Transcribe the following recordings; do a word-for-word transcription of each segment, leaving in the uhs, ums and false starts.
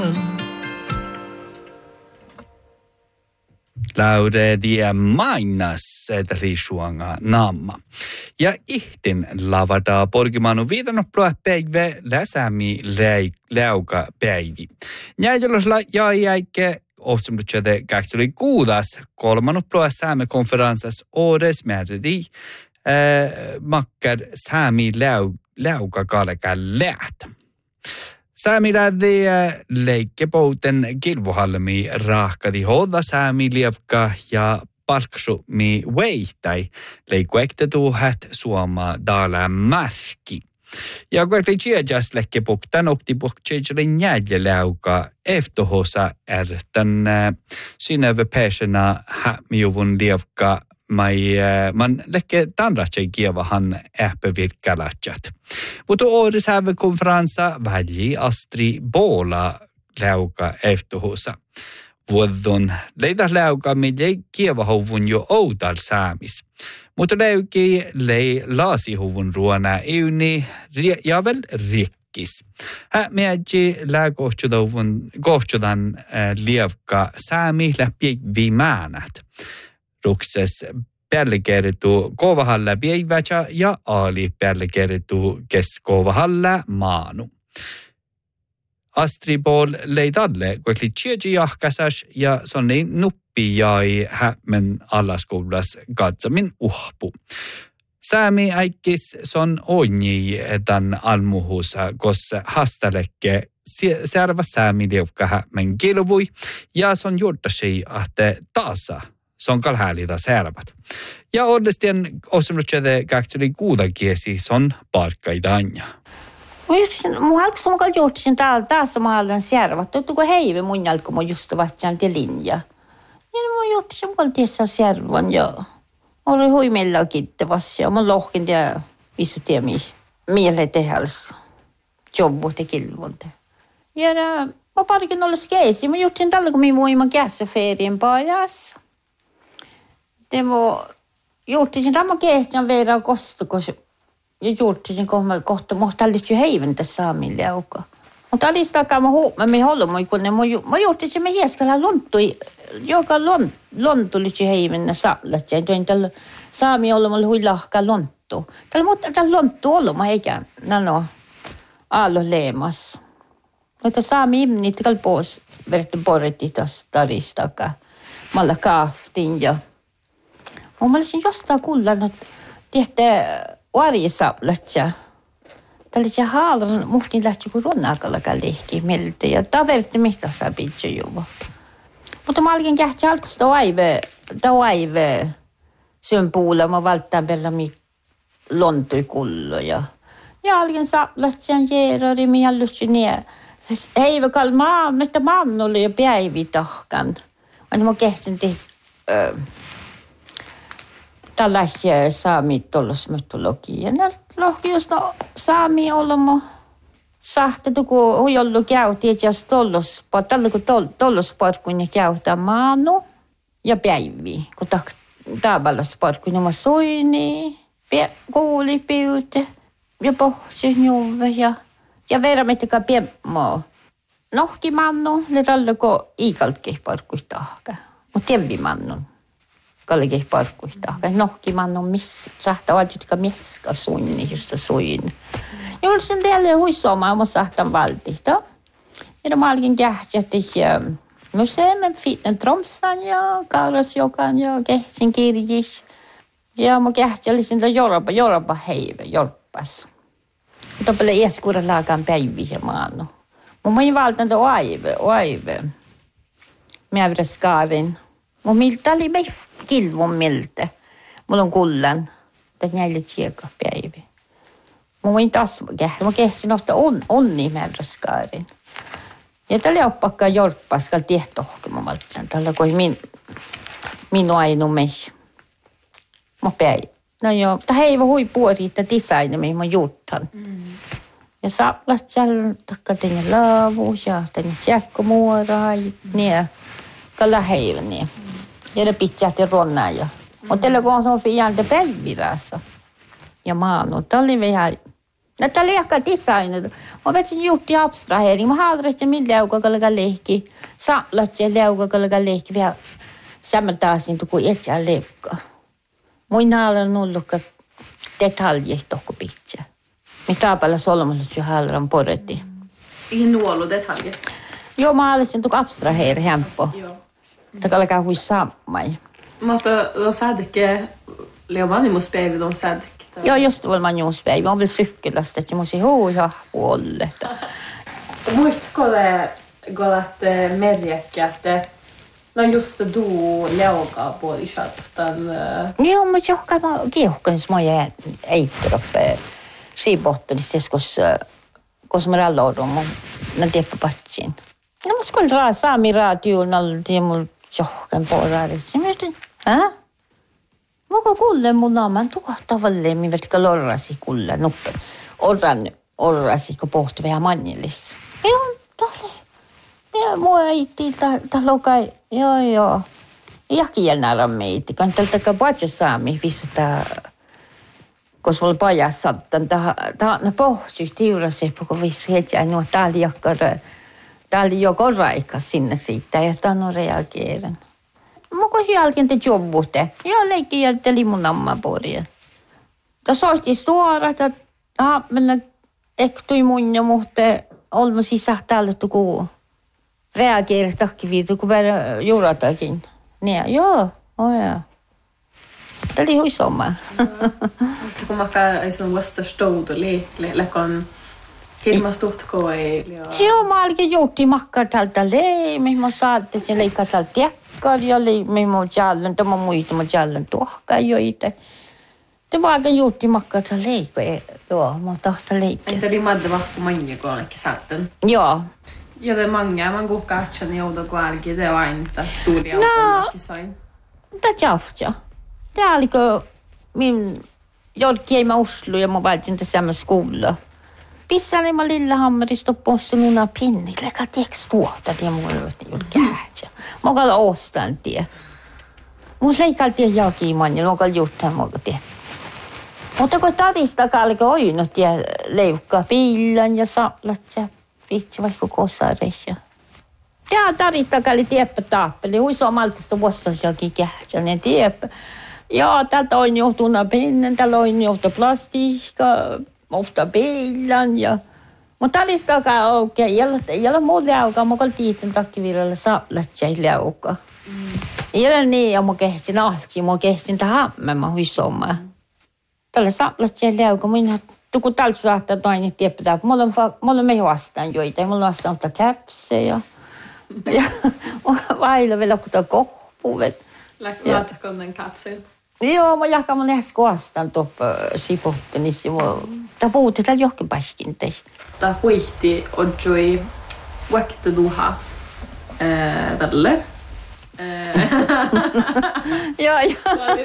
Laude dia mainas risuanga namma. Ja ihtin lavada porgimanu viitannut ploa päivä läsämi läuka päivi. Näjälösla jäiäikke ohtsamlutsede kähtsuli kuudas kolmannut ploa sääme konferenssas åres määridi äh, makkar säämi läuka kalka läht. Säämilädi leikkepouten kilvuhallemi rahkadi hoda säämi lievka ja palksu mi weihtai leikkuektetu hät suoma daala märki. Ja kun ei tiedas leikkepok tän oktipok tjejdjeli njädje läuka eftohosa är tän synävä pääsena hämiuvun lievka mai man lekke tanratse kievahan ähpevirkkalatsat. Mutta årets hävä konferenssa välji Astri Bola läuka eftohusa. Vuodon leidas läuka mille kievahuvun jo outal saamis. Mutta läuki lei laasihuvun ruona euni ja vel rikkis. Hä miedji läkohtjudovun kohtjudan lievka saami läpi viimäänät. Rukses pärlekertu Kovahalla päivätsä ja aali pärlekertu kes Kovahalla maanu. Astri Bol leidalle kuitenkin tjeji jahkasas ja sonni nuppi jäi hämmen alaskoulas katsomin uhpu. Säämi äikkis son onni tämän almuhusa, koska hastalekke särvä säämi liukka hämmen kilvui ja son juurtasi, että taasa. Se on kalhäälitä särvät. Ja ollestien osamlutsede kähteli kuudakiesi son parkkaidanja. Mun halksa mun kalli juurtisin täällä taas mä haluan särvät. Tuttuko heive mun jalko mun just vatsaan te linja. Ja mun juurtisin mun kalli tiessä särvän ja oli huimella kiittävässä ja mun lohkin ja missä tiemi mieleen tehäls jobbu te kilvunte. Ja mä parikin olla skeisi. Mä juurtisin tällä kun minä voiman kässä ferien pajas. Det var juurtisin tämä kehtän verran kostukus ja juurtisin kohta kohta mohta lyhtsy heiven tässä saamille auka. Mutta oli sitä kama huumme me holmo kun ne mä juurtisin me hieskalla lontui joka lon lontu lyhtsy heiven sallat ja toin tällä saami olomalla hui lahka lonttu. Tällä mutta tällä lonttu oloma eikä nano allo leemas. Mutta saami imnit kalpoos verta porretti tas taristaka. Malla kaaftin ja mä olisin jostain kuullut, että tehtä varjisaplatja. Tällaisia haalan muhtin lähti kuin runnakallakaan lehki meiltä ja taverti mistä saa pitää juva. Mutta mä olin kähti alkuista vaive, ta vaive sen puolella mä valtaan perillä mi lontui kullo ja ja olin saplatjan jerori mi hallusti nie. Heivä kalmaa, mistä maan oli jo päivi tahkan. Mä kähtin tehty tällaisia saami tollos mytologia. Nää lohki jos no saami olmo sahtettu kun huijollu käytti et jos tollos pa tällä kun tollos parkun ja käyttää maanu ja päivi kun ta taaballas parkun oma soini pie kuuli piute ja pohsi juve ja ja vermetka piemmo nohki mannu le tällä kun iikaltki parkustahka mut tembi mannun kallikih parkkuista. Nohkiman on missä. Sahtaa vajutka mieska suinni, justa suin. Ja oli sen teille huissomaan, mä sahtan valtista. Ja mä olin kähtsät, että museemen fitnen Tromsan ja Karasjokan ja kehtsin kirjis. Ja mä kähtsät, oli sen Jorpa, Jorpa heive, Jorpas. Mutta paljon iäskuuden laakaan päiviä maannu. Mä olin valtan tuo aive, aive. Mä olen skaarin. Mun miltä oli mei kilvun miltä. Mulla on kullan. Tätä näille tsieka päivi. Mun voin taas kähdä. Mä kehtsin ofta on, onni määräskaarin. Ja tällä oli oppakkaa jorppaskal tiehtohkema valtaan. Tällä kui min, minu ainu mei. Mä päivi. No joo, tämä ei voi hui puoriita design, mihin mä juuttan. Mm. Ja saplat siellä takka tänne laavuus ja tänne tjäkkomuoraa. Niin. Kalla heiven niin. Ja ne pitsähti ronnaa ja. Mutta tällä kun on fijalta päivirässä. Ja maanu. Tämä oli vähän No tämä liekka design. Mä vetsin juuri abstraheri. Mä haluaisin min leuka kallega lehki. Saatlat ja leuka kallega lehki vielä samantaisin kuin etsä leukka. Muina olen ollut detaljeista tokko pitää. Mitä paljon solmannut jo halran poretti. Ihan nuolu detalje. Joo, mä haluaisin tuon abstraheri hämppo. Joo. Tämä kallega hui sammai. Mutta on säädäkke, leo vanhemmuspäivät on säädäkke. Joo, just var man juuspäivä. Mä olin sykkelästä, että mä olisin huuja puolelle. Muistko te, kun merjäkkä, että no just du leukaa puolisattan? Joo, mutta johonkin mä kiuhkan, jos mä jäin eitteroppe siibottelissa, koska mä ralloudun mun tiepä patsiin. No mä skulle raa saami raatioon alla, mulla johonkin puolelle. Mä mietin, hä? Mä kuulee mun naaman tuohtavalle, minä vetkä lorrasi kuulee nuppe. Orran orrasi, kun pohti vähän mannillissa. Joo, tahle. Ja mua äiti, tahlo kai, joo joo. Jaki jännäärän meiti, kan tältäkään paitsi saami vissuta, koska mulla pajas sattan. Tämä on pohjus tiurasi, kun vissu hetsä, nuo täällä jakkar, täällä joko raikas sinne siitä, ja tämä on reageeran. Mä kun jälkeen te jobbutte. Ja leikki jätteli mun ammaporia. Tässä olisi suora, että haapmella ektui mun ja muhte olma sisään täällä tuku reageeri takkiviitu, kun vielä juuratakin. Niin, joo, oja. Tämä oli huisomma. Mutta kun mä käyn sen vasta stouduli, lekon hirmas tutkoi. Joo, mä olin juuri makkaa täältä leimi, mä saatte sen leikkaa täältä tekkar ja leimi mun jälleen, tämä muista mun jälleen tuohkaa joita. Det var aika juuri makkaa täältä leikkaa, joo, mä tahta leikkaa. Entä oli madde vahku manja kun olenkin satten? Joo. Ja det många man går katchen joudu kun alki, det var inte tuli aukollakin soin. Det tjafja. Det oli kun min jolki ei mä uslu ja mä valitsin tässä skola. Pissani mä Lillehammerista possa nuna pinnille, ka tieks tuota, ja mulla oli juuri kähtsä. Mä kalla ostan tie. Mun leikaltiin jakiman ja mä kalla juttaa mulla tie. Mutta kun tatista kalka oinut ja leukkaa pillan ja sallat ja vitsi vaikka kosareissa. Ja tatista kalli tieppä taappeli, huiso malkista vuostas jakin kähtsä, ne tieppä. Ja tältä on johtuna pinnen, täällä on johtu plastiikka. Ofta bilen ja mutta alistakaa oikein ei ole ei ole muuta laukaa mä koltiin takkiviralla sallatjai lauka. Ei ole niin ja mä kehtsin alti mä kehtsin tähän mä huisomma. Tällä sallatjai lauka minä tuku tällä saattaa toinen tiedä mulla on mulla on me vastaan joita mulla on vastaan käpse ja ja vailla vielä kun kohpuvet. Laatakonnen kapsel. Joo, mä jahkan mun nähdä koastaan tuoppa sipottenissa. Tää puhutetaan johonkin paskinteissa. Tää huihti ojoi vaikka duha tälle. Joo, joo.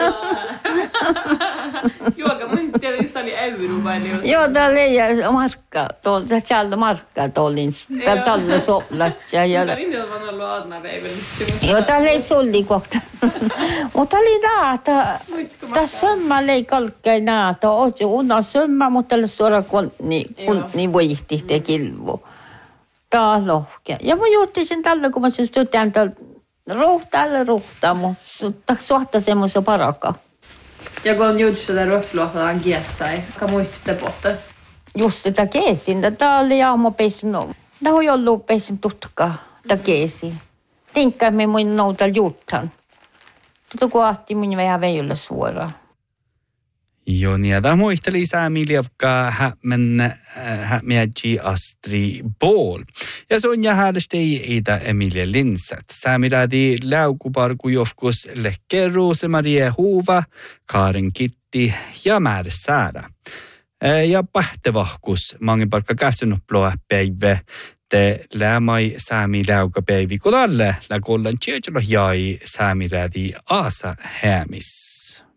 Joo, mä en tiedä, jos oli euro vai niin. Joo, tää oli markka. Tää tjältä markkaa tuolin. Tää tällä soplat. Tää oli niillä vaan ollut aadna päivän. Joo, tää oli sulli kohta. Mutta oli naata. Tää sömmä oli kalkkei naata. Ootsi unna sömmä, mutta oli suora kuntni voihti te kilvu. Tää on lohkea. Ja mä juurtin sen tällä, kun mä sen tytään tällä ruhtaalle ruhtaa mun. Suhta semmoisen parakka. Ja kun on juuri sitä röfluotaan kiessai, ka muistutte pohta? Just tätä keesin. Tää oli jaamo peisin. Tää on ollut peisin tutkaa. Tää keesi. Tinkkämme mun nouta juuttan. Tuto kun ahti mun vähän veijulle suoraan. Joo, niin tämä muisteli Sami Lievka hämmen hämmiäji Astri Bool. Ja se on jähällesti itä Emilia Linsat. Sami räädi läukuparku jofkus Lekke Rosemarie Huva, Karen Kitti ja Määrä Säädä. Ja pahtevahkus mangin parkka käsynuploa päivä. Te lämai Sami läukapäivi kodalle, la kollan tjejalo jäi Sami räädi Aasa hämis.